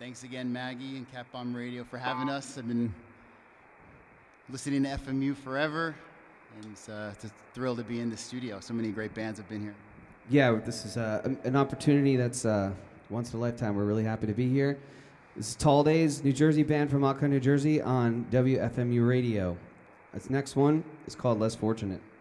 Thanks again, Maggie and Cat Bomb Radio, for having us. I've been listening to FMU forever, and it's a thrill to be in the studio. So many great bands have been here. Yeah, this is an opportunity that's once in a lifetime. We're really happy to be here. This is Tall Days, New Jersey band from Alcott, New Jersey on WFMU Radio. This next one is called Less Fortunate.